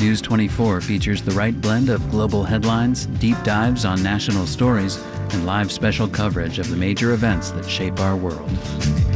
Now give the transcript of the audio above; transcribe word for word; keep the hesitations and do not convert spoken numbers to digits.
News twenty-four features the right blend of global headlines, deep dives on national stories, and live special coverage of the major events that shape our world.